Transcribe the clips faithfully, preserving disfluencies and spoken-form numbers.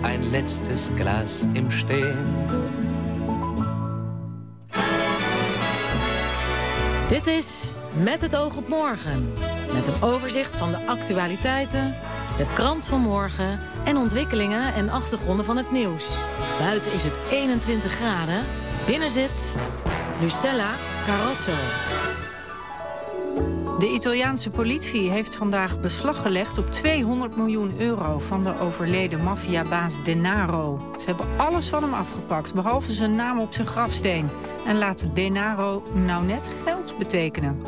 ein letztes Glas im Stehen. Dit is Met het oog op morgen. Met een overzicht van de actualiteiten, de krant van morgen en ontwikkelingen en achtergronden van het nieuws. Buiten is het eenentwintig graden. Binnen zit Lucella Carrasso. De Italiaanse politie heeft vandaag beslag gelegd op tweehonderd miljoen euro van de overleden maffiabaas Denaro. Ze hebben alles van hem afgepakt, behalve zijn naam op zijn grafsteen. En laat Denaro nou net geld betekenen.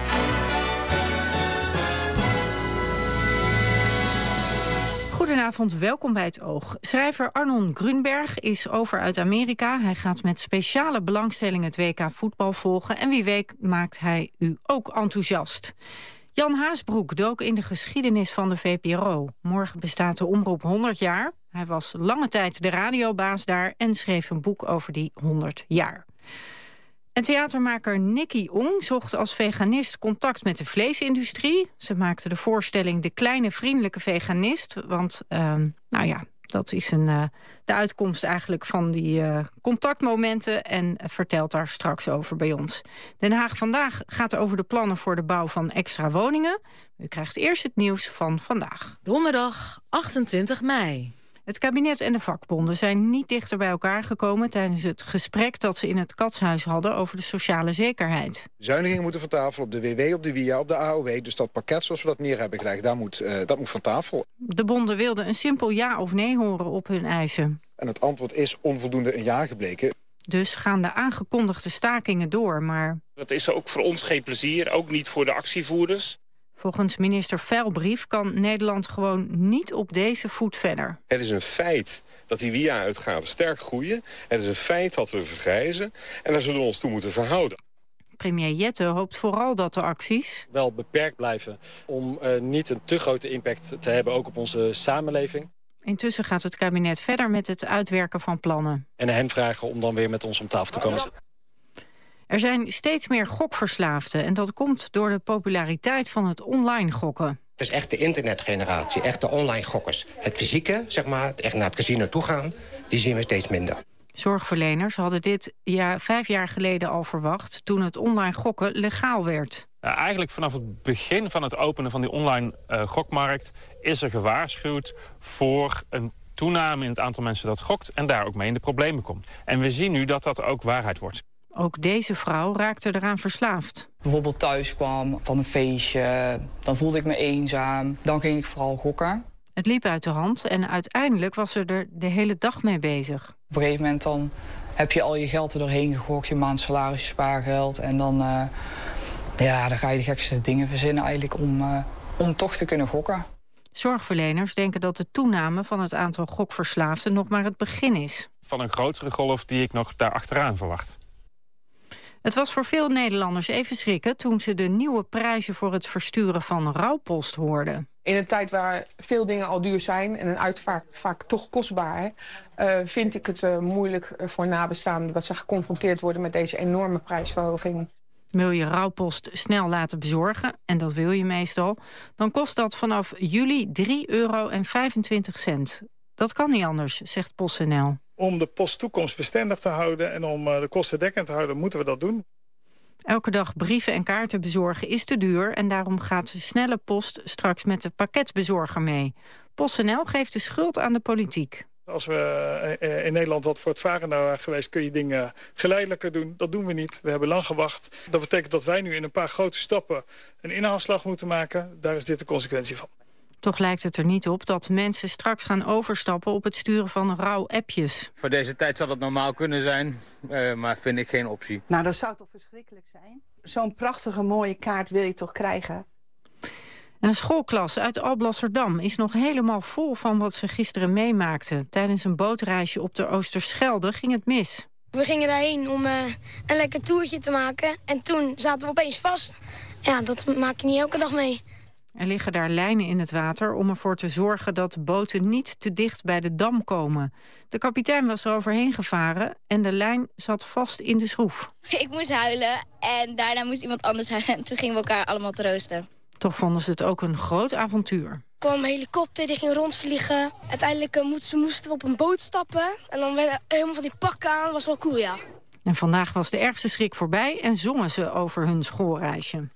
Goedenavond, welkom bij Het Oog. Schrijver Arnon Grunberg is over uit Amerika. Hij gaat met speciale belangstelling het W K voetbal volgen. En wie weet maakt hij u ook enthousiast. Jan Haasbroek dook in de geschiedenis van de V P R O. Morgen bestaat de omroep honderd jaar. Hij was lange tijd de radiobaas daar en schreef een boek over die honderd jaar. En theatermaker Nicky Ong zocht als veganist contact met de vleesindustrie. Ze maakte de voorstelling De Kleine Vriendelijke Veganist. Want, uh, nou ja, dat is een, uh, de uitkomst eigenlijk van die uh, contactmomenten. En uh, vertelt daar straks over bij ons. Den Haag Vandaag gaat over de plannen voor de bouw van extra woningen. U krijgt eerst het nieuws van vandaag. Donderdag achtentwintig mei. Het kabinet en de vakbonden zijn niet dichter bij elkaar gekomen tijdens het gesprek dat ze in het Katshuis hadden over de sociale zekerheid. Bezuinigingen moeten van tafel op de W W, op de W I A, op de A O W. Dus dat pakket zoals we dat neer hebben gelegd, daar moet, uh, dat moet van tafel. De bonden wilden een simpel ja of nee horen op hun eisen. En het antwoord is onvoldoende een ja gebleken. Dus gaan de aangekondigde stakingen door, maar... Dat is ook voor ons geen plezier, ook niet voor de actievoerders. Volgens minister Veilbrief kan Nederland gewoon niet op deze voet verder. Het is een feit dat die W I A-uitgaven sterk groeien. Het is een feit dat we vergrijzen. En daar zullen we ons toe moeten verhouden. Premier Jette hoopt vooral dat de acties... wel beperkt blijven om uh, niet een te grote impact te hebben, ook op onze samenleving. Intussen gaat het kabinet verder met het uitwerken van plannen. En hen vragen om dan weer met ons om tafel te komen zitten. Er zijn steeds meer gokverslaafden en dat komt door de populariteit van het online gokken. Het is echt de internetgeneratie, echt de online gokkers. Het fysieke, zeg maar, echt naar het casino toe gaan, die zien we steeds minder. Zorgverleners hadden dit ja, vijf jaar geleden al verwacht toen het online gokken legaal werd. Uh, eigenlijk vanaf het begin van het openen van die online uh, gokmarkt is er gewaarschuwd voor een toename in het aantal mensen dat gokt en daar ook mee in de problemen komt. En we zien nu dat dat ook waarheid wordt. Ook deze vrouw raakte eraan verslaafd. Bijvoorbeeld thuis kwam van een feestje, dan voelde ik me eenzaam. Dan ging ik vooral gokken. Het liep uit de hand en uiteindelijk was ze er de hele dag mee bezig. Op een gegeven moment dan heb je al je geld er doorheen gegokt, je maandsalaris, je spaargeld. En dan, uh, ja, dan ga je de gekste dingen verzinnen eigenlijk om, uh, om toch te kunnen gokken. Zorgverleners denken dat de toename van het aantal gokverslaafden nog maar het begin is. Van een grotere golf die ik nog daar achteraan verwacht. Het was voor veel Nederlanders even schrikken toen ze de nieuwe prijzen voor het versturen van rouwpost hoorden. In een tijd waar veel dingen al duur zijn en een uitvaart vaak toch kostbaar, uh, vind ik het uh, moeilijk voor nabestaanden dat ze geconfronteerd worden met deze enorme prijsverhoging. Wil je rouwpost snel laten bezorgen, en dat wil je meestal, dan kost dat vanaf juli drie euro en vijfentwintig cent. Dat kan niet anders, zegt PostNL. Om de post toekomstbestendig te houden en om de kosten dekkend te houden, moeten we dat doen. Elke dag brieven en kaarten bezorgen is te duur en daarom gaat de snelle post straks met de pakketbezorger mee. PostNL geeft de schuld aan de politiek. Als we in Nederland wat voortvarender waren geweest, kun je dingen geleidelijker doen. Dat doen we niet. We hebben lang gewacht. Dat betekent dat wij nu in een paar grote stappen een inhaalslag moeten maken. Daar is dit de consequentie van. Toch lijkt het er niet op dat mensen straks gaan overstappen op het sturen van rouwappjes. Voor deze tijd zal het normaal kunnen zijn, uh, maar vind ik geen optie. Nou, dat zou toch verschrikkelijk zijn? Zo'n prachtige mooie kaart wil je toch krijgen? En een schoolklas uit Alblasserdam is nog helemaal vol van wat ze gisteren meemaakten. Tijdens een bootreisje op de Oosterschelde ging het mis. We gingen daarheen om uh, een lekker toertje te maken en toen zaten we opeens vast. Ja, dat maak je niet elke dag mee. Er liggen daar lijnen in het water om ervoor te zorgen dat boten niet te dicht bij de dam komen. De kapitein was er overheen gevaren en de lijn zat vast in de schroef. Ik moest huilen en daarna moest iemand anders huilen en toen gingen we elkaar allemaal troosten. Toch vonden ze het ook een groot avontuur. kwam een helikopter, die ging rondvliegen. Uiteindelijk uh, moesten, moesten we op een boot stappen. En dan werden helemaal van die pakken aan. Dat was wel cool, ja. En vandaag was de ergste schrik voorbij en zongen ze over hun schoolreisje.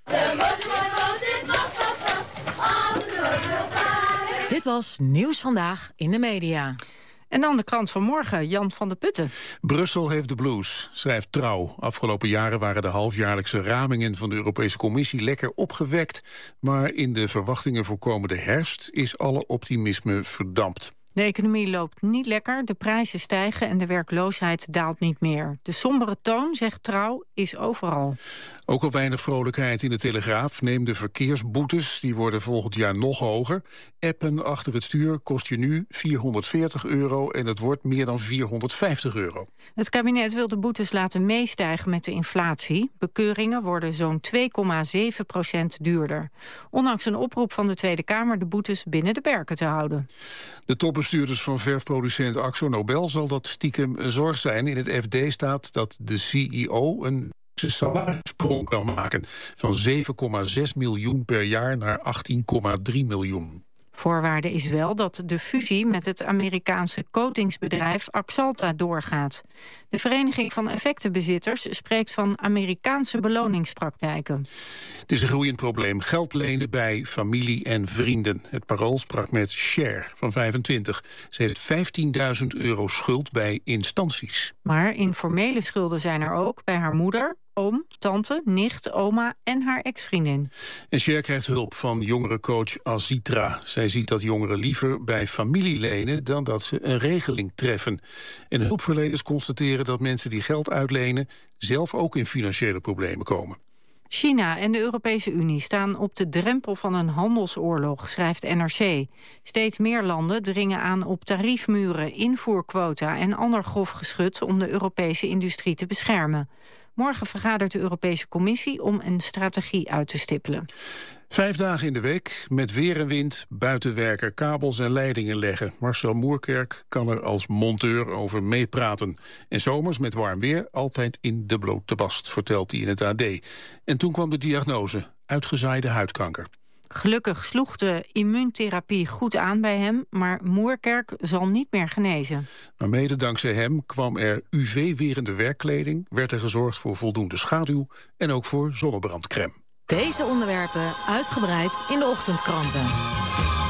Dit was Nieuws Vandaag in de media. En dan de krant van morgen, Jan van der Putten. Brussel heeft de blues, schrijft Trouw. Afgelopen jaren waren de halfjaarlijkse ramingen van de Europese Commissie lekker opgewekt. Maar in de verwachtingen voor komende herfst is alle optimisme verdampt. De economie loopt niet lekker, de prijzen stijgen en de werkloosheid daalt niet meer. De sombere toon, zegt Trouw, is overal. Ook al weinig vrolijkheid in de Telegraaf. Neem de verkeersboetes, die worden volgend jaar nog hoger. Appen achter het stuur kost je nu vierhonderdveertig euro en het wordt meer dan vierhonderdvijftig euro. Het kabinet wil de boetes laten meestijgen met de inflatie. Bekeuringen worden zo'n twee komma zeven procent duurder. Ondanks een oproep van de Tweede Kamer de boetes binnen de perken te houden. De topbestuurders van verfproducent Akzo Nobel zal dat stiekem een zorg zijn. In het F D staat dat de C E O een salarissprong kan maken van zeven komma zes miljoen per jaar naar achttien komma drie miljoen. Voorwaarde is wel dat de fusie met het Amerikaanse coatingsbedrijf Axalta doorgaat. De Vereniging van Effectenbezitters spreekt van Amerikaanse beloningspraktijken. Het is een groeiend probleem. Geld lenen bij familie en vrienden. Het Parool sprak met Cher van vijfentwintig. Ze heeft vijftienduizend euro schuld bij instanties. Maar informele schulden zijn er ook bij haar moeder, oom, tante, nicht, oma en haar ex-vriendin. En Cher krijgt hulp van jongerencoach Azitra. Zij ziet dat jongeren liever bij familie lenen dan dat ze een regeling treffen. En hulpverleners constateren dat mensen die geld uitlenen zelf ook in financiële problemen komen. China en de Europese Unie staan op de drempel van een handelsoorlog, schrijft N R C. Steeds meer landen dringen aan op tariefmuren, invoerquota en ander grof geschut om de Europese industrie te beschermen. Morgen vergadert de Europese Commissie om een strategie uit te stippelen. Vijf dagen in de week, met weer en wind, buitenwerken, kabels en leidingen leggen. Marcel Moerkerk kan er als monteur over meepraten. En zomers met warm weer altijd in de blote bast, vertelt hij in het A D. En toen kwam de diagnose, uitgezaaide huidkanker. Gelukkig sloeg de immuuntherapie goed aan bij hem, maar Moerkerk zal niet meer genezen. Maar mede dankzij hem kwam er U V-werende werkkleding, werd er gezorgd voor voldoende schaduw en ook voor zonnebrandcrème. Deze onderwerpen uitgebreid in de ochtendkranten.